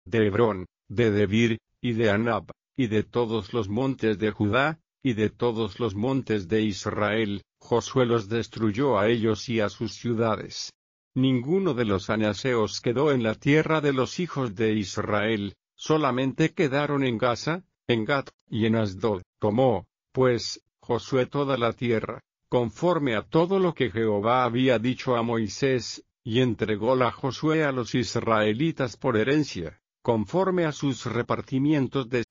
de Hebrón, de Debir, y de Anab, y de todos los montes de Judá, y de todos los montes de Israel, Josué los destruyó a ellos y a sus ciudades. Ninguno de los anaseos quedó en la tierra de los hijos de Israel, solamente quedaron en Gaza, en Gat, y en Asdod. Tomó, pues, Josué toda la tierra, conforme a todo lo que Jehová había dicho a Moisés, y entrególa a Josué a los israelitas por herencia, conforme a sus repartimientos de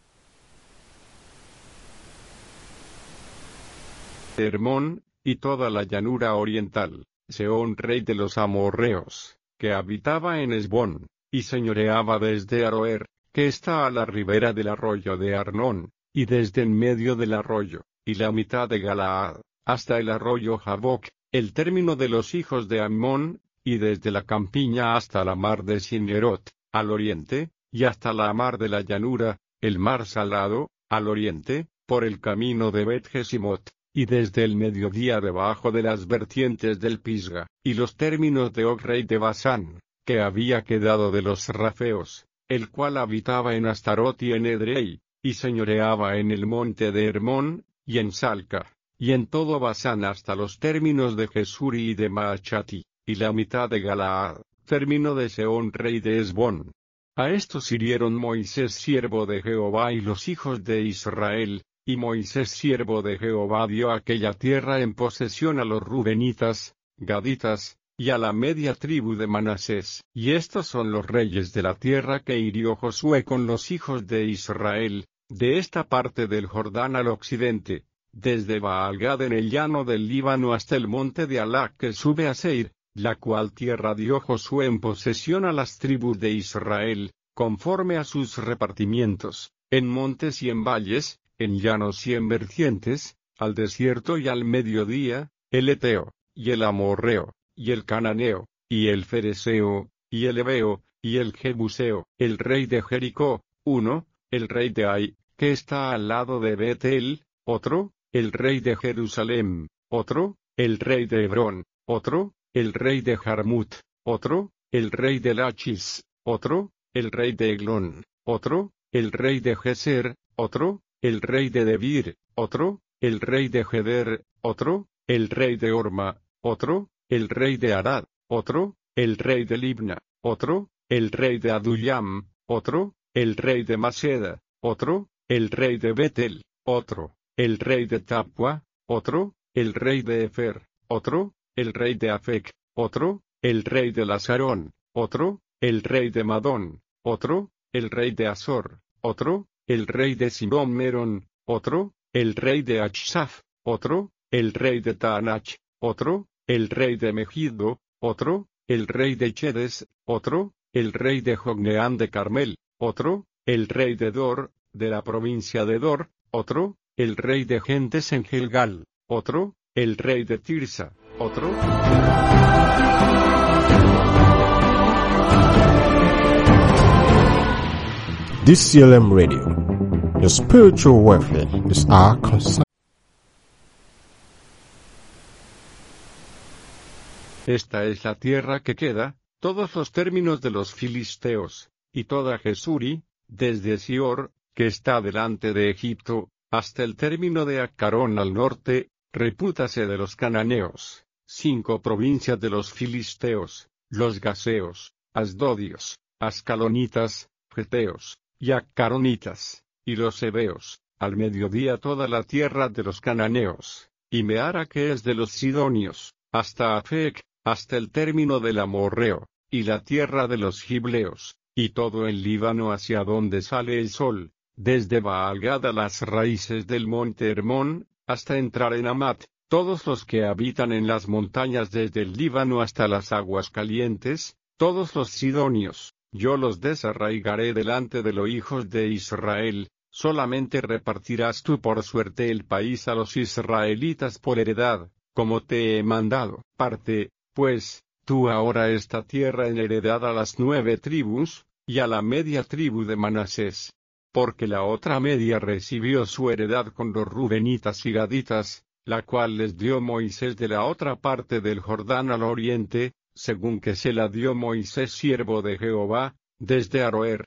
Hermón, y toda la llanura oriental, Sehón rey de los amorreos, que habitaba en Hesbón, y señoreaba desde Aroer, que está a la ribera del arroyo de Arnón, y desde en medio del arroyo, y la mitad de Galaad, hasta el arroyo Jaboc, el término de los hijos de Ammón, y desde la campiña hasta la mar de Sinerot, al oriente, y hasta la mar de la llanura, el mar salado, al oriente, por el camino de Bet-Jesimot, y desde el mediodía debajo de las vertientes del Pisga, y los términos de Og rey de Basán, que había quedado de los Rafeos, el cual habitaba en Astarot y en Edrei, y señoreaba en el monte de Hermón, y en Salca, y en todo Basán hasta los términos de Jesuri y de Maachati, y la mitad de Galaad, término de Sehón rey de Hesbón. A estos hirieron Moisés siervo de Jehová y los hijos de Israel, y Moisés siervo de Jehová dio aquella tierra en posesión a los rubenitas, gaditas, y a la media tribu de Manasés. Y estos son los reyes de la tierra que hirió Josué con los hijos de Israel, de esta parte del Jordán al occidente, desde Baal-Gad en el llano del Líbano hasta el monte de Alac que sube a Seir, la cual tierra dio Josué en posesión a las tribus de Israel, conforme a sus repartimientos, en montes y en valles, en llanos y en vertientes, al desierto y al mediodía, el Eteo, y el Amorreo, y el Cananeo, y el Fereseo, y el Heveo, y el Jebuseo, el rey de Jericó, uno, el rey de Ai, que está al lado de Betel, otro, el rey de Jerusalén, otro, el rey de Hebrón, otro, el rey de Jarmut, otro, el rey de Lachis, otro, el rey de Eglón, otro, el rey de Geser, otro, el rey de Debir, otro, el rey de Geder, otro, el rey de Orma, otro, el rey de Arad, otro, el rey de Libna, otro, el rey de Adullam, otro, el rey de Maceda, otro, el rey de Betel, otro, el rey de Tapua, otro, el rey de Efer, otro, el rey de Afec, otro, el rey de Lazarón, otro, el rey de Madón, otro, el rey de Azor, otro, el rey de Simón Merón, otro, el rey de Achsaf, otro, el rey de Taanach, otro, el rey de Megido, otro, el rey de Chedes, otro, el rey de Jogneán de Carmel, otro, el rey de Dor, de la provincia de Dor, otro, el rey de Gentes en Gilgal, otro, el rey de Tirsa, otro. DCLM Radio. Your spiritual welfare is our concern. Esta es la tierra que queda, todos los términos de los filisteos, y toda Jesuri, desde Sior, que está delante de Egipto, hasta el término de Acarón al norte, repútase de los cananeos, 5 provincias de los filisteos, los gaseos, asdodios, ascalonitas, geteos, y acaronitas, y los heveos, al mediodía toda la tierra de los cananeos, y Meara que es de los sidonios, hasta Afec, hasta el término del amorreo, y la tierra de los gibleos, y todo el Líbano hacia donde sale el sol, desde Baal-Gad a las raíces del monte Hermón, hasta entrar en Amat, todos los que habitan en las montañas desde el Líbano hasta las aguas calientes, todos los sidonios, yo los desarraigaré delante de los hijos de Israel, solamente repartirás tú por suerte el país a los israelitas por heredad, como te he mandado. Parte, pues, tú ahora esta tierra en heredad a las 9 tribus, y a la media tribu de Manasés, porque la otra media recibió su heredad con los rubenitas y gaditas, la cual les dio Moisés de la otra parte del Jordán al oriente, según que se la dio Moisés siervo de Jehová, desde Aroer,